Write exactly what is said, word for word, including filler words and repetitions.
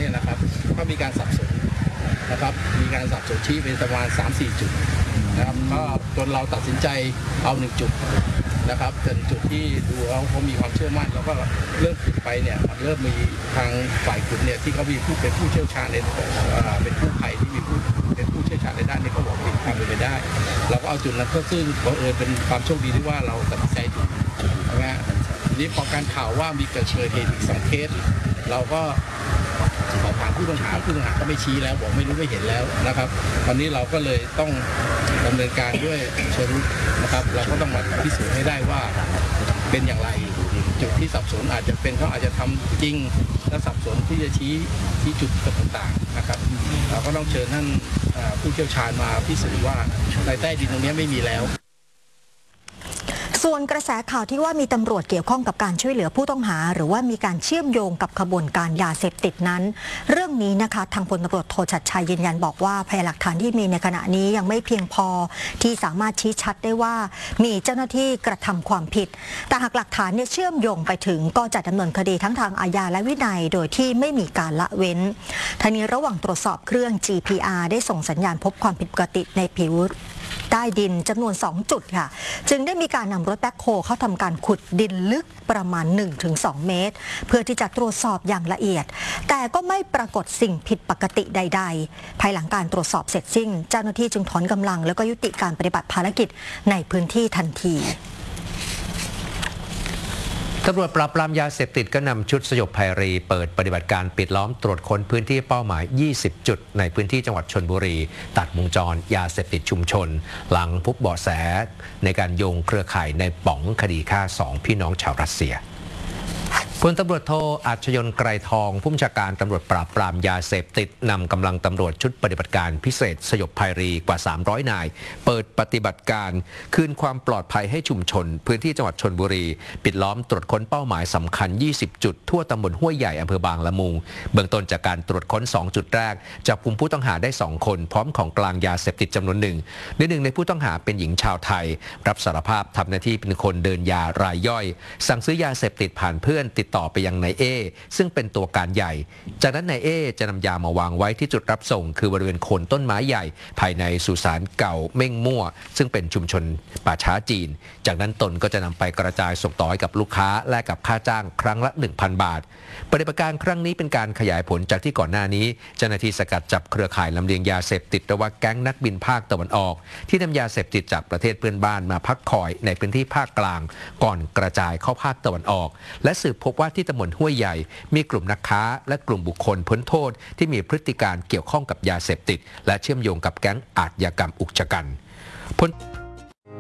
เนี่ยนะครับก็มีการสับสนนะครับมีการสับสนชี้ไปประมาณ สามสี่ จุดนะครับก็จนเราตัดสินใจเอาหนึ่งจุดนะครับเป็นจุดที่ดูแล้วเขามีความเชื่อมั่นแล้วก็เริ่มขุดไปเนี่ยเริ่มมีทางฝ่ายขุดเนี่ยที่เขามีผู้เป็นผู้เชี่ยวชาญในเป็นผู้ภัยที่มีผู้เป็นผู้เชี่ยวชาญในด้านนี้เขาบอกมีความเป็นไปได้เราก็เอาจุดนั้นเพื่อซึ่งบังเอิญเป็นความโชคดีที่ว่าเราตัดสินใจถูกนะทีนี้พอการข่าวว่ามีเกิดเหตุอีกสองเคสเราก็สอบถามผู้ต้องหาผู้ต้องหาก็ไม่ชี้แล้วบอกไม่รู้ไม่เห็นแล้วนะครับตอนนี้เราก็เลยต้องดำเนินการด้วยเชิงรุกนะครับเราก็ต้องมาพิสูจน์ให้ได้ว่าเป็นอย่างไรจุดที่สับสนอาจจะเป็นเขาอาจจะทำจริงและสับสนที่จะชี้ที่จุดต่างๆนะครับเราก็ต้องเชิญท่านผู้เชี่ยวชาญมาพิสูจน์ว่าในใต้ดินตรงนี้ไม่มีแล้วส่วนกระแสข่าวที่ว่ามีตำรวจเกี่ยวข้องกับการช่วยเหลือผู้ต้องหาหรือว่ามีการเชื่อมโยงกับขบวนการยาเสพติดนั้นเรื่องนี้นะคะทางพลตำรวจโทชัดชัยยืนยันบอกว่าพยานหลักฐานที่มีในขณะนี้ยังไม่เพียงพอที่สามารถชี้ชัดได้ว่ามีเจ้าหน้าที่กระทำความผิดแต่หากหลักฐานเนี่ยเชื่อมโยงไปถึงก็จะดำเนินคดีทั้งทางอาญาและวินัยโดยที่ไม่มีการละเว้นทั้งนี้ระหว่างตรวจสอบเครื่อง จี พี อาร์ ได้ส่งสัญญาณพบความผิดปกติในผิวใต้ดินจำนวนสองจุดค่ะจึงได้มีการนำรถแบ็คโฮเข้าทำการขุดดินลึกประมาณ หนึ่งถึงสอง เมตรเพื่อที่จะตรวจสอบอย่างละเอียดแต่ก็ไม่ปรากฏสิ่งผิดปกติใดๆภายหลังการตรวจสอบเสร็จสิ้นเจ้าหน้าที่จึงถอนกำลังแล้วก็ยุติการปฏิบัติภารกิจในพื้นที่ทันทีตำรวจปราบปรามยาเสพติดก็นำชุดสยบภัยรีเปิดปฏิบัติการปิดล้อมตรวจค้นพื้นที่เป้าหมาย ยี่สิบ จุดในพื้นที่จังหวัดชลบุรีตัดวงจรยาเสพติดชุมชนหลังพบเบาะแสในการโยงเครือข่ายในป๋องคดีฆ่าสองพี่น้องชาวรัสเซียพลตำรวจโทอัจฉยนต์ไกรทองผู้บัญชาการตำรวจปราบปรามยาเสพติดนำกำลังตำรวจชุดปฏิบัติการพิเศษสยบภัยรีกว่า สามร้อย นายเปิดปฏิบัติการคืนความปลอดภัยให้ชุมชนพื้นที่จังหวัดชลบุรีปิดล้อมตรวจค้นเป้าหมายสำคัญ ยี่สิบ จุดทั่วตำบลห้วยใหญ่อำเภอบางละมุงเบื้องต้นจากการตรวจค้น สอง จุดแรกจับกุมผู้ต้องหาได้สองคนพร้อมของกลางยาเสพติดจำนวนหนึ่งในหนึ่งในผู้ต้องหาเป็นหญิงชาวไทยรับสารภาพทำหน้าที่เป็นคนเดินยารายย่อยสั่งซื้อยาเสพติดผ่านเพื่อนติดต่อไปยังนายเอซึ่งเป็นตัวการใหญ่จากนั้นนายเอจะนำยามาวางไว้ที่จุดรับส่งคือบริเวณโคนต้นไม้ใหญ่ภายในสุสานเก่าเม่งมั่วซึ่งเป็นชุมชนป่าช้าจีนจากนั้นตนก็จะนำไปกระจายส่งต่อให้กับลูกค้าแลกกับค่าจ้างครั้งละ หนึ่งพัน บาทปฏิบัติการครั้งนี้เป็นการขยายผลจากที่ก่อนหน้านี้เจ้าหน้าที่สกัดจับเครือข่ายลำเลียงยาเสพติดระหว่างแก๊งนักบินภาคตะวันออกที่นำยาเสพติดจากประเทศเพื่อนบ้านมาพักคอยในพื้นที่ภาคกลางก่อนกระจายเข้าภาคตะวันออกและสืบพบว่าที่ตำบลห้วยใหญ่มีกลุ่มนักค้าและกลุ่มบุคคลพ้นโทษที่มีพฤติการเกี่ยวข้องกับยาเสพติดและเชื่อมโยงกับแก๊งอาชญากรรมอุกชะกัน